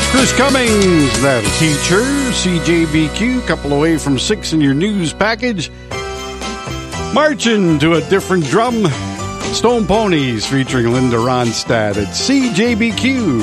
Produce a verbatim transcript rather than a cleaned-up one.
Chris Cummings, that teacher. C J B Q, couple away from six in your news package. Marching to a different drum. Stone Ponies featuring Linda Ronstadt at C J B Q.